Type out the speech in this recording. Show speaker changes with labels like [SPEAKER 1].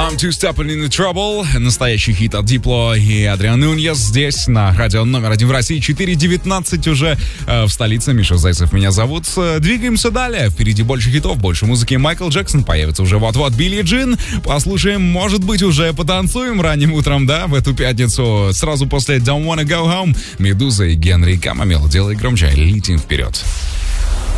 [SPEAKER 1] I'm Two Stepping in the Trouble. Настоящий хит от Дипло и Адриан Нуньес здесь, на радио номер 1 в России. 4:19 уже в столице. Миша Зайцев меня зовут. Двигаемся далее. Впереди больше хитов, больше музыки. Майкл Джексон появится уже вот-вот. Билли Джин. Послушаем, может быть, уже потанцуем ранним утром, да, в эту пятницу. Сразу после Don't Wanna Go Home. Медуза и Генри Камамил. Делай громче, летим вперед.